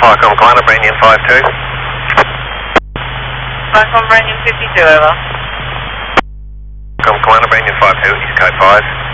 Viacom Commander, Branyan 52. Viacom Branyan 52, over. Viacom Commander, Branyan 52, East Code 5.